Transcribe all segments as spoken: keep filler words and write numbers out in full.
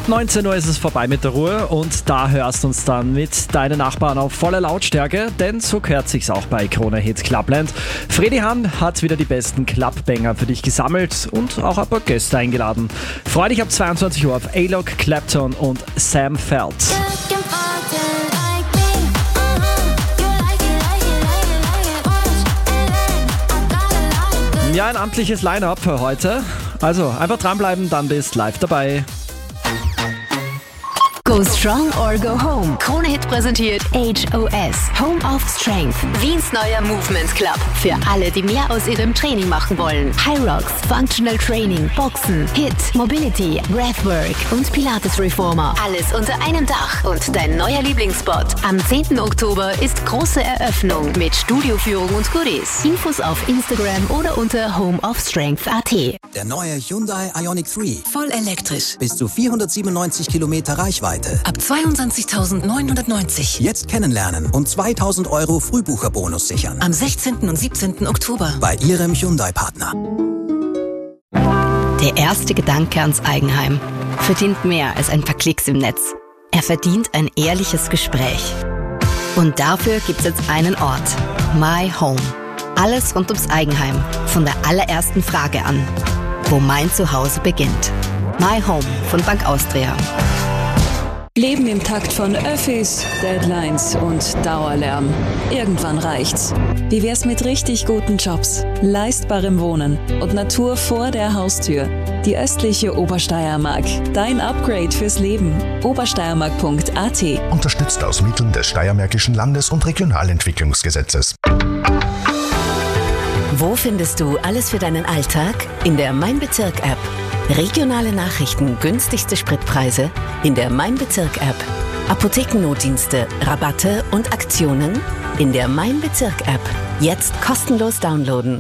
Ab neunzehn Uhr ist es vorbei mit der Ruhe und da hörst du uns dann mit deinen Nachbarn auf volle Lautstärke, denn so gehört sich's auch bei Krone Hit Clubland. Freddy Hahn hat wieder die besten Clubbanger für dich gesammelt und auch ein paar Gäste eingeladen. Freu dich ab zweiundzwanzig Uhr auf A-Log, Clapton und Sam Feld. Ja, ein amtliches Line-Up für heute. Also einfach dranbleiben, dann bist live dabei. Go strong or go home. Krone Hit präsentiert H O S, Home of Strength. Wiens neuer Movement Club. Für alle, die mehr aus ihrem Training machen wollen. High Rocks, Functional Training, Boxen, Hit, Mobility, Breathwork und Pilates Reformer. Alles unter einem Dach und dein neuer Lieblingsspot. Am zehnten Oktober ist große Eröffnung mit Studioführung und Goodies. Infos auf Instagram oder unter home of strength punkt a t. Der neue Hyundai Ioniq drei. Voll elektrisch. Bis zu vierhundertsiebenundneunzig Kilometer Reichweite. Ab zweiundzwanzigtausendneunhundertneunzig. Jetzt kennenlernen und zweitausend Euro Frühbucherbonus sichern. Am sechzehnten und siebzehnten Oktober. Bei Ihrem Hyundai-Partner. Der erste Gedanke ans Eigenheim verdient mehr als ein paar Klicks im Netz. Er verdient ein ehrliches Gespräch. Und dafür gibt's jetzt einen Ort. My Home. Alles rund ums Eigenheim. Von der allerersten Frage an. Wo mein Zuhause beginnt. My Home von Bank Austria. Leben im Takt von Öffis, Deadlines und Dauerlärm. Irgendwann reicht's. Wie wär's mit richtig guten Jobs, leistbarem Wohnen und Natur vor der Haustür? Die östliche Obersteiermark. Dein Upgrade fürs Leben. obersteiermark punkt a t. Unterstützt aus Mitteln des Steiermärkischen Landes- und Regionalentwicklungsgesetzes. Wo findest du alles für deinen Alltag? In der Mein Bezirk-App. Regionale Nachrichten, günstigste Spritpreise in der Mein Bezirk-App. Apothekennotdienste, Rabatte und Aktionen in der Mein Bezirk-App. Jetzt kostenlos downloaden.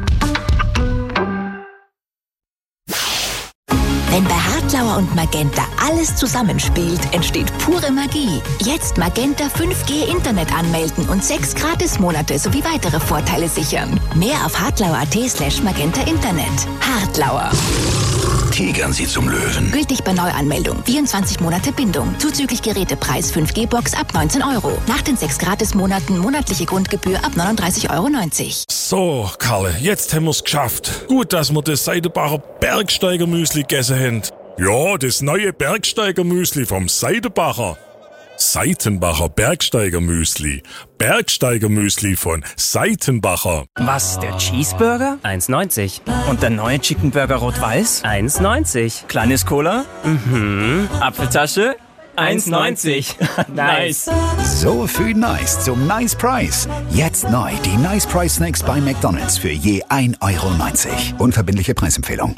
Wenn bei Hartlauer und Magenta alles zusammenspielt, entsteht pure Magie. Jetzt Magenta fünf G Internet anmelden und sechs Gratismonate sowie weitere Vorteile sichern. Mehr auf hartlauer punkt a t slash magenta Internet. Hartlauer. Tigern Sie zum Löwen. Gültig bei Neuanmeldung. vierundzwanzig Monate Bindung. Zuzüglich Gerätepreis fünf G Box ab neunzehn Euro. Nach den sechs Gratismonaten monatliche Grundgebühr ab neununddreißig Euro neunzig. So, Karle, jetzt haben wir's geschafft. Gut, dass wir das Seidenbacher Bergsteiger-Müsli gegessen haben. Ja, das neue Bergsteiger-Müsli vom Seidenbacher. Seitenbacher Bergsteiger-Müsli. Bergsteiger-Müsli von Seitenbacher. Was, der Cheeseburger? eins neunzig. Und der neue Chicken Burger Rot-Weiß? eins neunzig. Kleines Cola? Mhm. Apfeltasche? eins neunzig. Nice. So viel Nice zum Nice Price. Jetzt neu die Nice Price Snacks bei McDonald's für je ein Euro neunzig. Unverbindliche Preisempfehlung.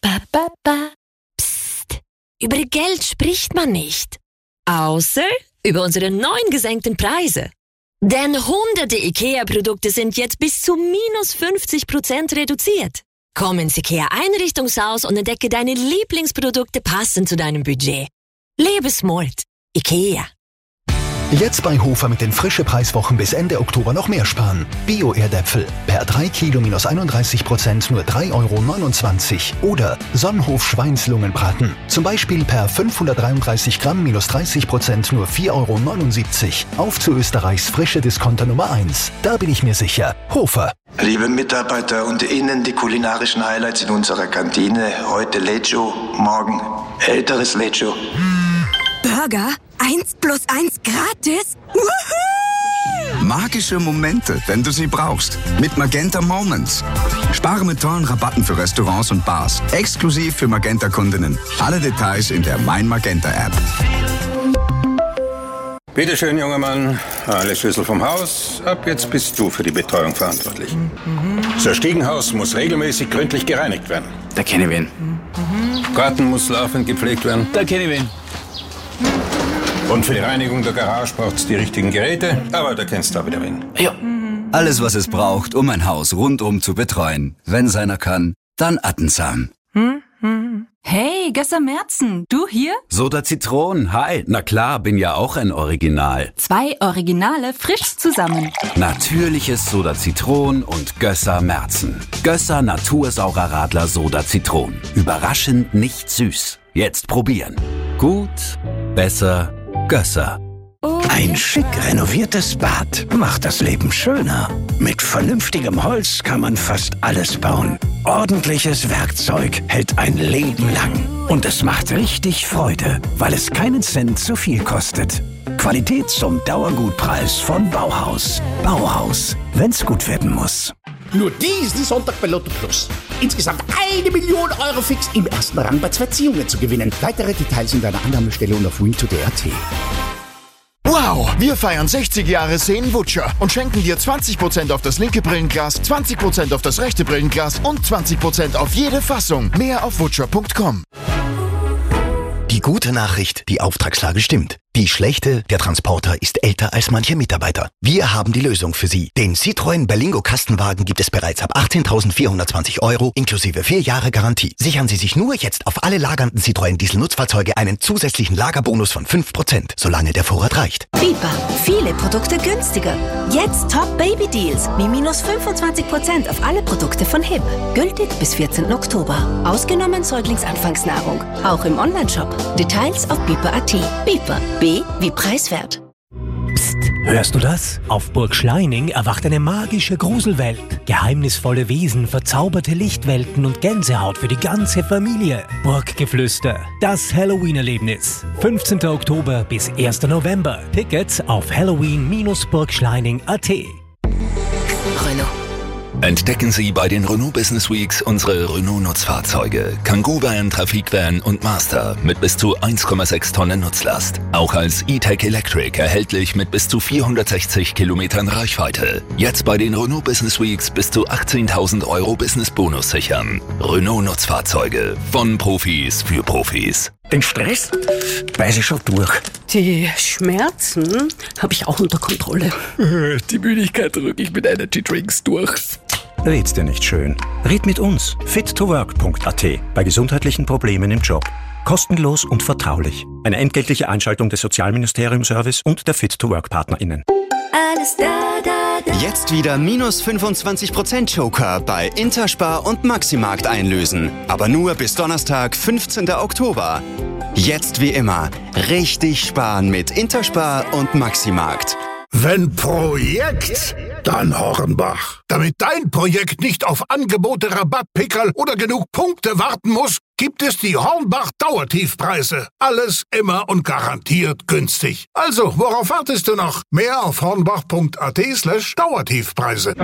Psst. Über Geld spricht man nicht. Außer über unsere neuen gesenkten Preise. Denn hunderte IKEA-Produkte sind jetzt bis zu minus fünfzig Prozent reduziert. Komm ins IKEA-Einrichtungshaus und entdecke deine Lieblingsprodukte passend zu deinem Budget. Lebe smart. IKEA. Jetzt bei Hofer mit den frische Preiswochen bis Ende Oktober noch mehr sparen. Bio-Erdäpfel per drei Kilo minus einunddreißig Prozent nur drei Euro neunundzwanzig. Oder Sonnenhof Schweinslungenbraten. Zum Beispiel per fünfhundertdreiunddreißig Gramm minus dreißig Prozent nur vier Euro neunundsiebzig. Auf zu Österreichs frische Discounter Nummer eins. Da bin ich mir sicher. Hofer. Liebe Mitarbeiter und Ihnen die kulinarischen Highlights in unserer Kantine. Heute Lecho, morgen älteres Lecho. Burger? Eins plus eins gratis? Woohoo! Magische Momente, wenn du sie brauchst. Mit Magenta Moments. Spare mit tollen Rabatten für Restaurants und Bars. Exklusiv für Magenta-Kundinnen. Alle Details in der Mein Magenta-App. Bitte schön, junger Mann. Alle Schlüssel vom Haus. Ab jetzt bist du für die Betreuung verantwortlich. Mhm. Das Stiegenhaus muss regelmäßig gründlich gereinigt werden. Da kenne ich wen. Mhm. Garten muss laufend gepflegt werden. Da kenne ich wen. Und für die Reinigung der Garage braucht's die richtigen Geräte. Aber da kennst du auch wieder wen. Ja. Alles, was es braucht, um ein Haus rundum zu betreuen. Wenn einer kann, dann Attensam. Hm, hm. Hey, Gösser Merzen, du hier? Soda Zitron, hi. Na klar, bin ja auch ein Original. Zwei Originale frisch zusammen. Natürliches Soda Zitron und Gösser Merzen. Gösser Natursaurer Radler Soda Zitron. Überraschend nicht süß. Jetzt probieren. Gut, besser, Gösser. Ein schick renoviertes Bad macht das Leben schöner. Mit vernünftigem Holz kann man fast alles bauen. Ordentliches Werkzeug hält ein Leben lang. Und es macht richtig Freude, weil es keinen Cent zu viel kostet. Qualität zum Dauergutpreis von Bauhaus. Bauhaus, wenn's gut werden muss. Nur diesen Sonntag bei Lotto Plus. Insgesamt eine Million Euro fix im ersten Rang bei zwei Ziehungen zu gewinnen. Weitere Details in deiner Annahmestelle und auf win to d punkt a t. Wow, wir feiern sechzig Jahre Seen-Wutscher und schenken dir zwanzig Prozent auf das linke Brillenglas, zwanzig Prozent auf das rechte Brillenglas und zwanzig Prozent auf jede Fassung. Mehr auf wutscher punkt com. Die gute Nachricht, die Auftragslage stimmt. Die schlechte, der Transporter ist älter als manche Mitarbeiter. Wir haben die Lösung für Sie. Den Citroën Berlingo Kastenwagen gibt es bereits ab achtzehntausendvierhundertzwanzig Euro inklusive vier Jahre Garantie. Sichern Sie sich nur jetzt auf alle lagernden Citroën Diesel-Nutzfahrzeuge einen zusätzlichen Lagerbonus von fünf Prozent, solange der Vorrat reicht. Bipa, viele Produkte günstiger. Jetzt Top Baby Deals wie minus fünfundzwanzig Prozent auf alle Produkte von H I P. Gültig bis vierzehnten Oktober. Ausgenommen Säuglingsanfangsnahrung. Auch im Onlineshop. Details auf bipa punkt a t. Bipa. B wie preiswert. Psst, hörst du das? Auf Burg Schleining erwacht eine magische Gruselwelt. Geheimnisvolle Wesen, verzauberte Lichtwelten und Gänsehaut für die ganze Familie. Burggeflüster, das Halloween-Erlebnis. fünfzehnten Oktober bis ersten November. Tickets auf halloween Bindestrich burgschleining punkt a t. Renault. Entdecken Sie bei den Renault Business Weeks unsere Renault-Nutzfahrzeuge. Kangoo Van, Trafikvan und Master mit bis zu eins Komma sechs Tonnen Nutzlast. Auch als E-Tech Electric erhältlich mit bis zu vierhundertsechzig Kilometern Reichweite. Jetzt bei den Renault Business Weeks bis zu achtzehntausend Euro Business-Bonus sichern. Renault-Nutzfahrzeuge von Profis für Profis. Den Stress beiß ich schon durch. Die Schmerzen habe ich auch unter Kontrolle. Die Müdigkeit drücke ich mit Energy Drinks durch. Red's dir nicht schön. Red mit uns. fit to work punkt a t. Bei gesundheitlichen Problemen im Job. Kostenlos und vertraulich. Eine entgeltliche Einschaltung des Sozialministerium-Service und der Fit to Work PartnerInnen. Alles da, da, da. Jetzt wieder minus fünfundzwanzig Prozent Joker bei Interspar und Maximarkt einlösen. Aber nur bis Donnerstag, fünfzehnten Oktober. Jetzt wie immer, richtig sparen mit Interspar und Maximarkt. Wenn Projekt, dann Hornbach. Damit dein Projekt nicht auf Angebote, Rabattpickerl oder genug Punkte warten muss, gibt es die Hornbach Dauertiefpreise. Alles immer und garantiert günstig. Also, worauf wartest du noch? Mehr auf hornbach punkt a t slash Dauertiefpreise.